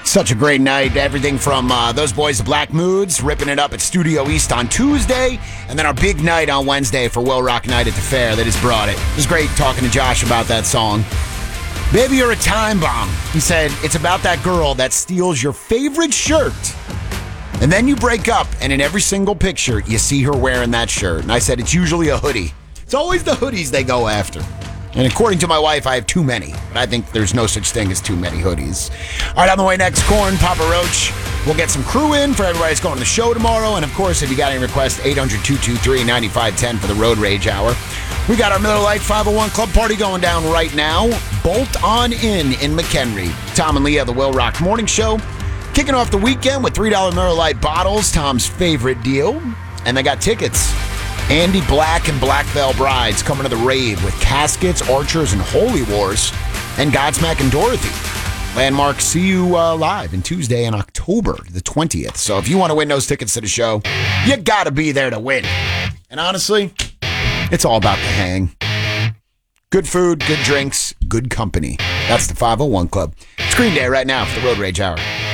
Such a great night. Everything from those boys, the Black Moods, ripping it up at Studio East on Tuesday, and then our big night on Wednesday for Will Rock Night at the Fair. They just brought it. It was great talking to Josh about that song. Baby, you're a time bomb. He said, it's about that girl that steals your favorite shirt, and then you break up, and in every single picture, you see her wearing that shirt. And I said, it's usually a hoodie. It's always the hoodies they go after. And according to my wife, I have too many. But I think there's no such thing as too many hoodies. All right, on the way next, Korn, Papa Roach. We'll get some crew in for everybody that's going to the show tomorrow. And, of course, if you got any requests, 800-223-9510 for the Road Rage Hour. We got our Miller Lite 501 Club Party going down right now. Bolt on in McHenry. Tom and Leah, the Will Rock Morning Show. Kicking off the weekend with $3 Miller Lite bottles, Tom's favorite deal. And they got tickets. Andy Black and Black Veil Brides coming to the rave with Caskets, Archers, and Holy Wars, and Godsmack and Dorothy. Landmark, see you live on Tuesday in October the 20th. So if you want to win those tickets to the show, you got to be there to win. And honestly, it's all about the hang. Good food, good drinks, good company. That's the 501 Club. It's Green Day right now for the Road Rage Hour.